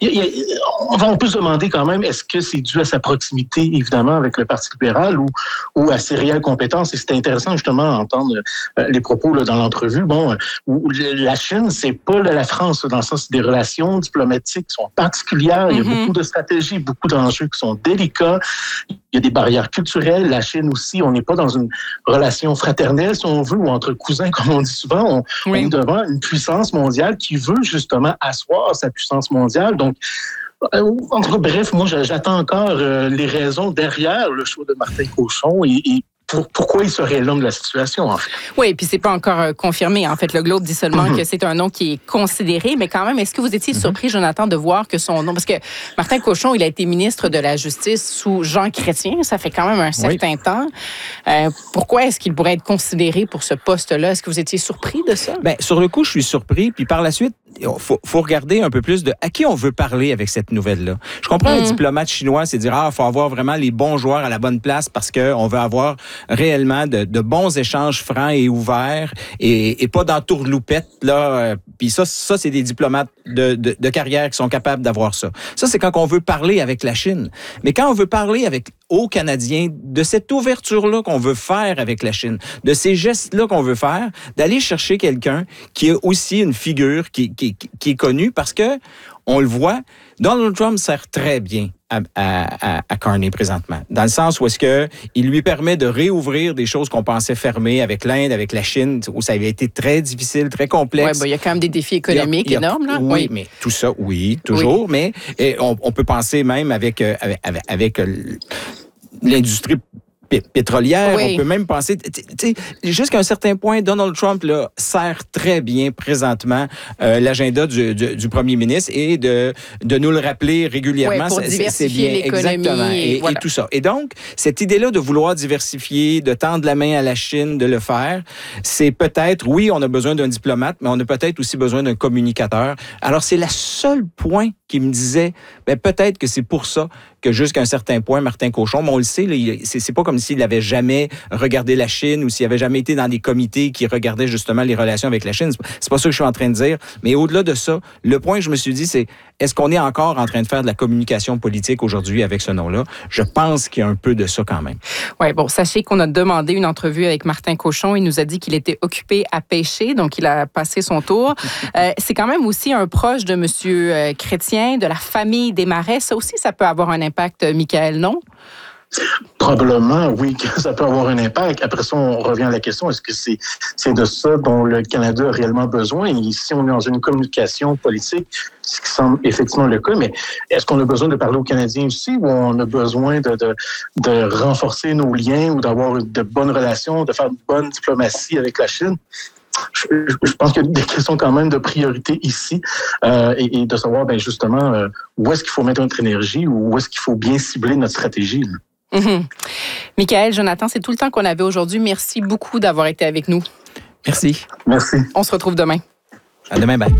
on peut se demander quand même, est-ce que c'est dû à sa proximité, évidemment, avec le Parti libéral ou à ses réelles compétences? Et c'était intéressant, justement, d'entendre les propos là, dans l'entrevue. Bon, où la Chine, c'est pas la France, dans le sens des relations diplomatiques qui sont particulières. Il y a beaucoup de stratégies, beaucoup d'enjeux qui sont délicats. Il y a des barrières culturelles. La Chine aussi, on n'est pas dans une relation fraternelle, si on veut, ou entre cousins, comme on dit souvent. On est devant une puissance mondiale qui veut justement asseoir sa puissance mondiale. Donc, bref, moi, j'attends encore les raisons derrière le choix de Martin Cauchon et pourquoi il serait l'homme de la situation, en fait. Oui, puis c'est pas encore confirmé. En fait, le Globe dit seulement que c'est un nom qui est considéré, mais quand même, est-ce que vous étiez surpris, Jonathan, de voir que son nom... Parce que Martin Cauchon, il a été ministre de la Justice sous Jean Chrétien, ça fait quand même un certain temps. Pourquoi est-ce qu'il pourrait être considéré pour ce poste-là? Est-ce que vous étiez surpris de ça? Bien, sur le coup, je suis surpris, puis par la suite, faut regarder un peu plus de à qui on veut parler avec cette nouvelle-là. Je comprends un diplomate chinois, c'est dire, faut avoir vraiment les bons joueurs à la bonne place parce qu'on veut avoir réellement de bons échanges francs et ouverts et pas d'entourloupette, là. Puis ça, c'est des diplomates de carrière qui sont capables d'avoir ça. Ça, c'est quand on veut parler avec la Chine. Mais quand on veut parler aux Canadiens de cette ouverture-là qu'on veut faire avec la Chine, de ces gestes-là qu'on veut faire, d'aller chercher quelqu'un qui est aussi une figure qui est connue parce que, on le voit, Donald Trump sert très bien à Carney présentement, dans le sens où est-ce que il lui permet de réouvrir des choses qu'on pensait fermées avec l'Inde, avec la Chine, où ça avait été très difficile, très complexe. Oui, il y a quand même des défis économiques énormes, là. Oui, mais tout ça, toujours, mais on peut penser même avec l'industrie pétrolière, on peut même penser... Jusqu'à un certain point, Donald Trump là, sert très bien présentement l'agenda du premier ministre et de nous le rappeler régulièrement. Pour diversifier l'économie. Exactement. Et tout ça. Et donc, cette idée-là de vouloir diversifier, de tendre la main à la Chine, de le faire, c'est peut-être, oui, on a besoin d'un diplomate, mais on a peut-être aussi besoin d'un communicateur. Alors, c'est le seul point qui me disait, peut-être que c'est pour ça que jusqu'à un certain point, Martin Cauchon, mais on le sait, là, c'est pas comme s'il n'avait jamais regardé la Chine ou s'il n'avait jamais été dans des comités qui regardaient justement les relations avec la Chine. C'est pas ça que je suis en train de dire. Mais au-delà de ça, le point que je me suis dit, c'est est-ce qu'on est encore en train de faire de la communication politique aujourd'hui avec ce nom-là? Je pense qu'il y a un peu de ça quand même. Oui, bon, sachez qu'on a demandé une entrevue avec Martin Cauchon. Il nous a dit qu'il était occupé à pêcher, donc il a passé son tour. C'est quand même aussi un proche de M. Chrétien, de la famille des Marais. Ça aussi, ça peut avoir un impact, Michael, non? Probablement, oui, que ça peut avoir un impact. Après ça, on revient à la question, est-ce que c'est de ça dont le Canada a réellement besoin? Et ici, on est dans une communication politique, ce qui semble effectivement le cas, mais est-ce qu'on a besoin de parler aux Canadiens aussi ou on a besoin de renforcer nos liens ou d'avoir de bonnes relations, de faire une bonne diplomatie avec la Chine? Je pense qu'il y a des questions quand même de priorité ici et de savoir justement où est-ce qu'il faut mettre notre énergie ou où est-ce qu'il faut bien cibler notre stratégie. Michael, Jonathan, c'est tout le temps qu'on avait aujourd'hui. Merci beaucoup d'avoir été avec nous. Merci. Merci. On se retrouve demain. À demain, bye.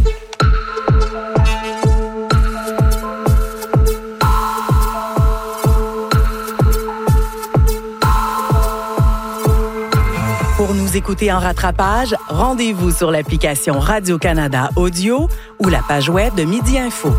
Pour nous écouter en rattrapage, rendez-vous sur l'application Radio-Canada Audio ou la page web de Midi Info.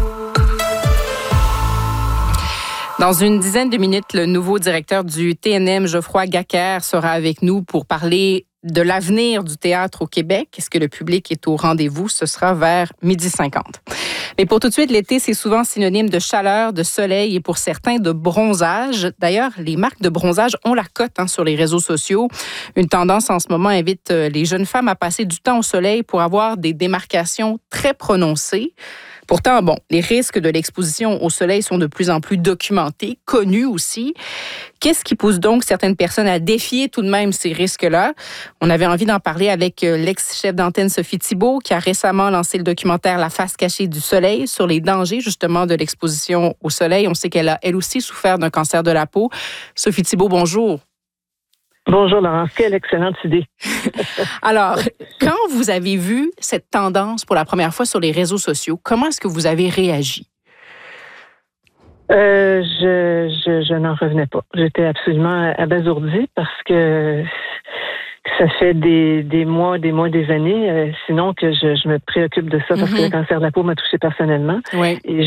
Dans une dizaine de minutes, le nouveau directeur du TNM, Geoffroy Gacquer, sera avec nous pour parler de l'avenir du théâtre au Québec. Est-ce que le public est au rendez-vous? Ce sera vers 12h50. Mais pour tout de suite, l'été, c'est souvent synonyme de chaleur, de soleil et pour certains de bronzage. D'ailleurs, les marques de bronzage ont la cote sur les réseaux sociaux. Une tendance en ce moment invite les jeunes femmes à passer du temps au soleil pour avoir des démarcations très prononcées. Pourtant, les risques de l'exposition au soleil sont de plus en plus documentés, connus aussi. Qu'est-ce qui pousse donc certaines personnes à défier tout de même ces risques-là? On avait envie d'en parler avec l'ex-chef d'antenne Sophie Thibault, qui a récemment lancé le documentaire La face cachée du soleil sur les dangers justement de l'exposition au soleil. On sait qu'elle a elle aussi souffert d'un cancer de la peau. Sophie Thibault, bonjour. Bonjour Laurence, quelle excellente idée. Alors, quand vous avez vu cette tendance pour la première fois sur les réseaux sociaux, comment est-ce que vous avez réagi? Je n'en revenais pas. J'étais absolument abasourdie parce que ça fait des mois, des années, sinon que je me préoccupe de ça parce que le cancer de la peau m'a touchée personnellement. Oui. Et